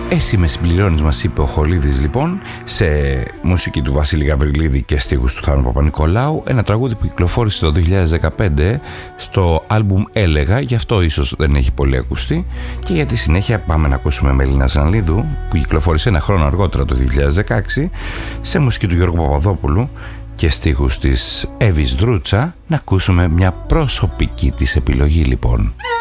Εσύ με συμπληρώνεις, μας είπε ο Χολίδης, λοιπόν, σε μουσική του Βασίλη Γαβριλίδη και στίχους του Θάνου Παπα-Νικολάου, ένα τραγούδι που κυκλοφόρησε το 2015 στο άλμπουμ Έλεγα, γι' αυτό ίσως δεν έχει πολύ ακουστεί, και για τη συνέχεια πάμε να ακούσουμε Μελίνα Ζανλίδου, που κυκλοφόρησε ένα χρόνο αργότερα το 2016 σε μουσική του Γιώργου Παπαδόπουλου και στίχους της Εύης Δρούτσα. Να ακούσουμε μια προσωπική της επιλογή, λοιπόν.